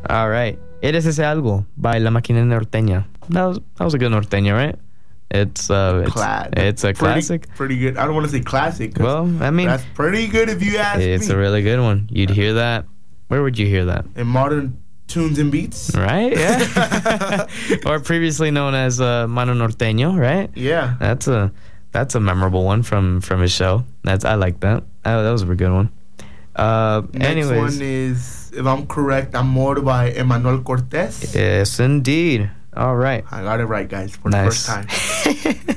All right. Eres ese algo by La Máquina Norteña. That was a good norteña, right? It's a classic. Pretty good. I don't want to say classic. Well, I mean, that's pretty good if you ask me. It's a really good one. You'd hear that. Where would you hear that? In Modern Tunes and Beats. Right? Yeah. Or previously known as Mano Norteño, right? Yeah. That's a memorable one from his show. I like that. That was a good one. Next one is, if I'm correct, Amor by Emmanuel Cortez. Yes, indeed. All right. I got it right, guys, for the first time.